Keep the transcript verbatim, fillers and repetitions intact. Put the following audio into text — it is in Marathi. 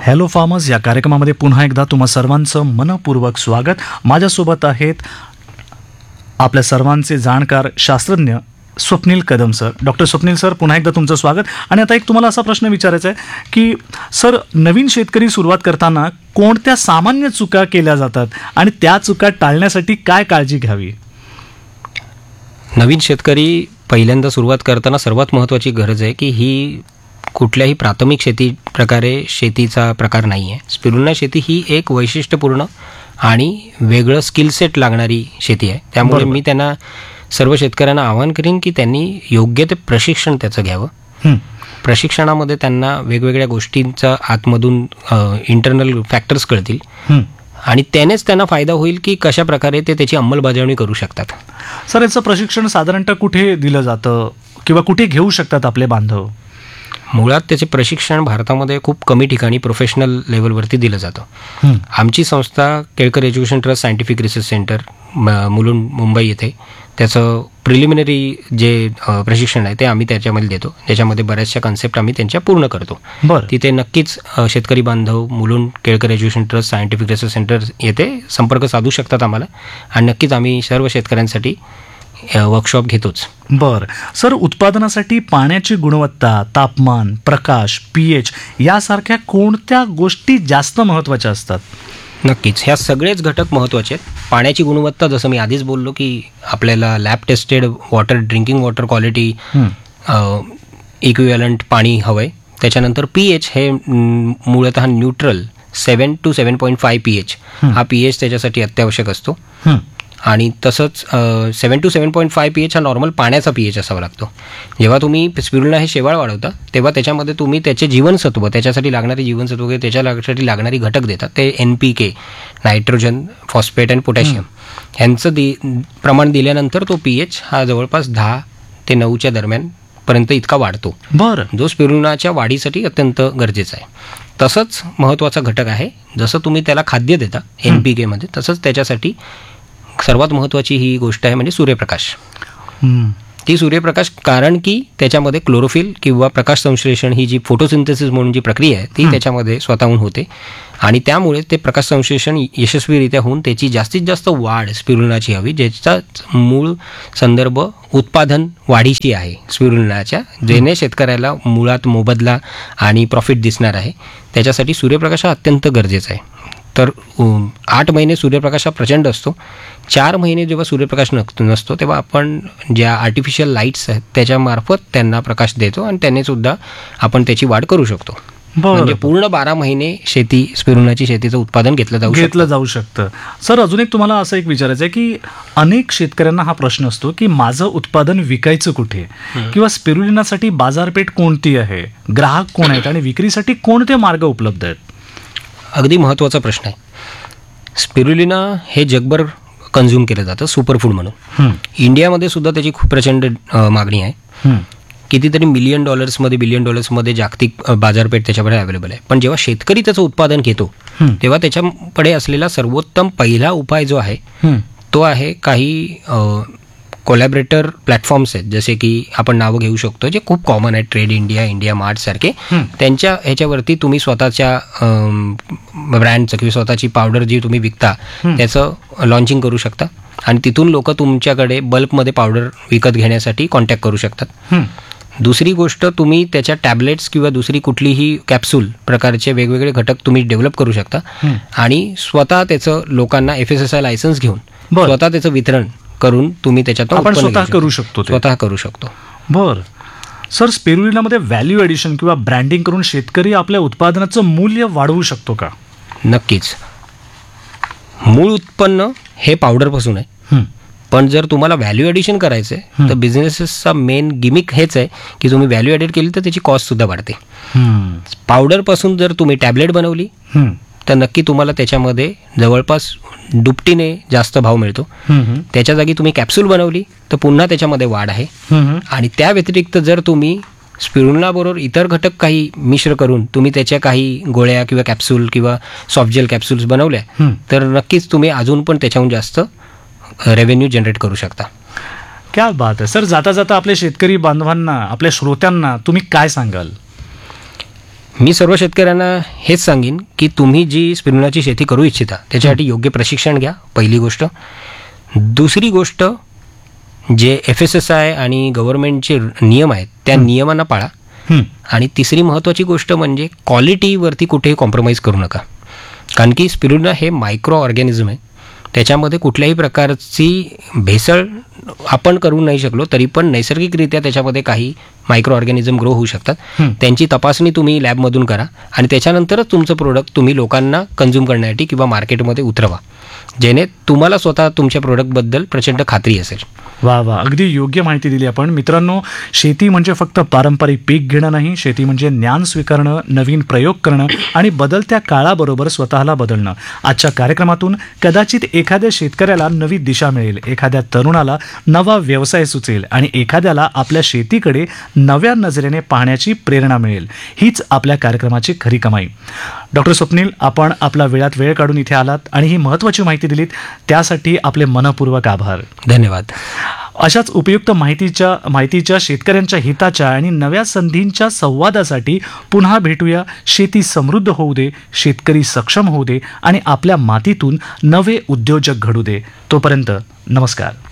हॅलो फार्मर्स या कार्यक्रमामध्ये पुन्हा एकदा तुम्हा सर्वांचं मनपूर्वक स्वागत. माझ्यासोबत आहेत आपल्या सर्वांचे जाणकार शास्त्रज्ञ Swapnil Kadam sir. Doctor Swapnil sir, पुन्हा एकदा तुमचं स्वागत. आणि आता एक तुम्हाला असा प्रश्न विचारायचा आहे की सर, नवीन शेतकरी सुरुवात करताना कोणत्या सामान्य चुका केल्या जातात आणि त्या चुका टाळण्यासाठी काय काळजी घ्यावी? नवीन शेतकरी पहिल्यांदा सुरुवात करताना सर्वात महत्त्वाची गरज आहे की ही कुठल्याही प्राथमिक शेती प्रकारे शेतीचा प्रकार नाही आहे. स्पिरुलिना शेती ही एक वैशिष्ट्यपूर्ण आणि वेगळं स्किल सेट लागणारी शेती आहे. त्यामुळे मी त्यांना सर्व शेतकऱ्यांना आवाहन करीन की त्यांनी योग्य ते प्रशिक्षण त्याचं घ्यावं. प्रशिक्षणामध्ये त्यांना वेगवेगळ्या गोष्टींचा आतमधून इंटरनल फॅक्टर्स कळतील आणि त्यानेच त्यांना फायदा होईल की कशा प्रकारे ते त्याची अंमलबजावणी करू शकतात. सर, याचं प्रशिक्षण साधारणतः कुठे दिलं जातं किंवा कुठे घेऊ शकतात आपले बांधव? मुळात त्याचे प्रशिक्षण भारतामध्ये खूप कमी ठिकाणी प्रोफेशनल लेवलवरती दिलं जातं. आमची संस्था Kelkar education trust scientific research centre Mulund Mumbai येथे त्याचं प्रिलिमिनरी जे प्रशिक्षण आहे ते आम्ही त्याच्यामध्ये देतो. त्याच्यामध्ये बऱ्याचशा कन्सेप्ट आम्ही त्यांच्या पूर्ण करतो. तिथे नक्कीच शेतकरी बांधव Mulund Kelkar education trust scientific research centre येथे संपर्क साधू शकतात आम्हाला आणि नक्कीच आम्ही सर्व शेतकऱ्यांसाठी वर्कशॉप घेतोच. बरं सर, उत्पादनासाठी पाण्याची गुणवत्ता, तापमान, प्रकाश, पीएच यासारख्या कोणत्या गोष्टी जास्त महत्त्वाच्या असतात? नक्कीच ह्या सगळेच घटक महत्त्वाचे आहेत. पाण्याची गुणवत्ता, जसं मी आधीच बोललो की आपल्याला lab tested water, drinking water quality equivalent पाणी हवं आहे. त्याच्यानंतर पीएच हे मूळतः neutral seven to seven point five P H हा पी एच त्याच्यासाठी अत्यावश्यक असतो. आणि तसंच सेवन to seven point five P H हा नॉर्मल पाण्याचा पी एच असावा लागतो. जेव्हा तुम्ही स्पिरुलिना हे शेवाळ वाढवता तेव्हा त्याच्यामध्ये तुम्ही त्याचे जीवनसत्व, त्याच्यासाठी लागणारे जीवनसत्व वगैरे त्याच्यासाठी लागणारी घटक देतात. ते एन पी के, नायट्रोजन, फॉस्फेट आणि पोटॅशियम ह्यांचं दि प्रमाण दिल्यानंतर तो पी एच हा जवळपास दहा ते नऊच्या दरम्यान पर्यंत इतका वाढतो. बरं, जो स्पिरुलिनाच्या वाढीसाठी अत्यंत गरजेचा आहे. तसंच महत्त्वाचा घटक आहे, जसं तुम्ही त्याला खाद्य देता एन पी केमध्ये, तसंच त्याच्यासाठी सर्वात महत्त्वाची ही गोष्ट आहे म्हणजे सूर्यप्रकाश. ती सूर्यप्रकाश, कारण की त्याच्यामध्ये क्लोरोफिल किंवा प्रकाश संश्लेषण ही जी फोटोसिंथेसिस म्हणून जी प्रक्रिया आहे ती त्याच्यामध्ये स्वतःहून होते आणि त्यामुळे ते प्रकाश संश्लेषण यशस्वीरित्या होऊन त्याची जास्तीत जास्त वाढ स्पिरुलिनाची हवी, ज्याचा मूळ संदर्भ उत्पादन वाढीची आहे स्पिरुलिनाच्या, जेणे शेतकऱ्याला मुळात मोबदला आणि प्रॉफिट दिसणार आहे. त्याच्यासाठी सूर्यप्रकाश हा अत्यंत गरजेचा आहे. तर आठ महिने सूर्यप्रकाश हा प्रचंड असतो. चार महिने जेव्हा सूर्यप्रकाश नसतो तेव्हा आपण ज्या आर्टिफिशियल लाईट्स आहेत त्याच्यामार्फत त्यांना प्रकाश देतो आणि त्याने सुद्धा आपण त्याची वाढ करू शकतो. म्हणजे पूर्ण बारा महिने शेती, स्पिरुलिनाची शेतीचं उत्पादन घेतलं जाऊ घेतलं जाऊ शकतं. सर, अजून एक तुम्हाला असं एक विचारायचं आहे की अनेक शेतकऱ्यांना हा प्रश्न असतो की माझं उत्पादन विकायचं कुठे, किंवा स्पिरुलिनासाठी बाजारपेठ कोणती आहे, ग्राहक कोण आहेत आणि विक्रीसाठी कोणते मार्ग उपलब्ध आहेत? अगदी महत्त्वाचा प्रश्न आहे. स्पिरुलिना हे जगभर कन्झ्युम केलं जातं सुपरफूड म्हणून. इंडियामध्ये सुद्धा त्याची खूप प्रचंड मागणी आहे. कितीतरी मिलियन डॉलर्समध्ये बिलियन डॉलर्समध्ये जागतिक बाजारपेठ त्याच्याकडे अवेलेबल आहे. पण जेव्हा शेतकरी त्याचं उत्पादन घेतो तेव्हा त्याच्याकडे असलेला सर्वोत्तम पहिला उपाय जो आहे तो आहे काही कोलॅबरेटर प्लॅटफॉर्म्स आहेत, जसे की आपण नावं घेऊ शकतो जे खूप कॉमन आहेत, ट्रेड इंडिया, इंडिया मार्ट सारखे. त्यांच्या ह्याच्यावरती तुम्ही स्वतःच्या ब्रँडचं किंवा स्वतःची पावडर जी तुम्ही विकता त्याचं लॉन्चिंग करू शकता आणि तिथून लोक तुमच्याकडे बल्कमध्ये पावडर विकत घेण्यासाठी कॉन्टॅक्ट करू शकतात. दुसरी गोष्ट, तुम्ही त्याच्या टॅबलेट्स किंवा दुसरी कुठलीही कॅप्सूल प्रकारचे वेगवेगळे घटक तुम्ही डेव्हलप करू शकता आणि स्वतः त्याचं लोकांना F S S I licence घेऊन स्वतः त्याचं वितरण करून तुम्ही त्याच्यात आपण स्वतः करू शकतो स्वतः करू शकतो बरं सर, स्पिरुलिनामध्ये व्हॅल्यू एडिशन किंवा ब्रँडिंग करून शेतकरी आपल्या उत्पादनाचं मूल्य वाढवू शकतो का? नक्कीच. मूळ उत्पन्न हे पावडरपासून आहे, पण जर तुम्हाला व्हॅल्यू ॲडिशन करायचं आहे तर बिझनेसेसचा मेन गिमिक हेच आहे की तुम्ही व्हॅल्यू ॲडेड केली तर त्याची कॉस्टसुद्धा वाढते. पावडरपासून जर तुम्ही टॅबलेट बनवली तर नक्की तुम्हाला त्याच्यामध्ये जवळपास दुपटीने जास्त भाव मिळतो. त्याच्या जागी तुम्ही कॅप्सूल बनवली तर पुन्हा त्याच्यामध्ये वाढ आहे. आणि त्या व्यतिरिक्त जर तुम्ही स्पिरुलिनाबरोबर इतर घटक काही मिश्र करून तुम्ही त्याच्या काही गोळ्या किंवा कॅप्सूल किंवा सॉफ्टजेल कॅप्सूल्स बनवल्या तर नक्कीच तुम्ही अजून पण त्याच्याहून जास्त रेव्हेन्यू जनरेट करू शकता. क्या बात आहे सर. जाता जाता आपल्या शेतकरी बांधवांना, आपल्या श्रोत्यांना तुम्ही काय सांगाल? मी सर्व शेतकऱ्यांना हेच सांगेन की तुम्ही जी स्पिरुलिनाची शेती करू इच्छिता त्याच्यासाठी योग्य प्रशिक्षण घ्या, पहिली गोष्ट. दुसरी गोष्ट, जे एफ एस एस आय आणि गव्हर्नमेंटचे नियम आहेत त्या नियमांना पाळा. हं. आणि तिसरी महत्त्वाची गोष्ट म्हणजे क्वालिटीवरती कुठेही कॉम्प्रोमाइज करू नका, कारण की स्पिरुलिना हे मायक्रो ऑर्गॅनिझम आहे. त्याच्यामध्ये कुठल्याही प्रकारची भेसळ आपण करू नाही शकलो तरी पण नैसर्गिकरित्या त्याच्यामध्ये काही मायक्रो ऑर्गॅनिझम ग्रो होऊ शकतात. त्यांची तपासणी तुम्ही लॅबमधून करा आणि त्याच्यानंतरच तुमचं प्रोडक्ट तुम्ही लोकांना कन्झ्युम करण्यासाठी किंवा मार्केटमध्ये उतरवा, जेणे तुम्हाला स्वतः तुमच्या प्रोडक्टबद्दल प्रचंड खात्री असेल. वा वा, अगदी योग्य माहिती दिली आपण. मित्रांनो, शेती म्हणजे फक्त पारंपरिक पीक घेणं नाही, शेती म्हणजे ज्ञान स्वीकारणं, नवीन प्रयोग करणं आणि बदलत्या काळाबरोबर स्वतःला बदलणं. आजच्या कार्यक्रमातून कदाचित एखाद्या शेतकऱ्याला नवी दिशा मिळेल, एखाद्या तरुणाला नवा व्यवसाय सुचेल आणि एखाद्याला आपल्या शेतीकडे नव्या नजरेने पाहण्याची प्रेरणा मिळेल. हीच आपल्या कार्यक्रमाची खरी कमाई. डॉक्टर स्वप्नील, आपण आपला वेळात वेळ काढून इथे आलात आणि ही महत्त्वाची माहिती दिलीत, त्यासाठी आपले मनपूर्वक आभार. धन्यवाद. अशाच उपयुक्त माहितीच्या माहितीच्या शेतकऱ्यांच्या हिताच्या आणि नव्या संधींच्या संवादासाठी पुन्हा भेटूया. शेती समृद्ध होऊ दे, शेतकरी सक्षम होऊ दे आणि आपल्या मातीतून नवे उद्योजक घडू दे. तोपर्यंत नमस्कार.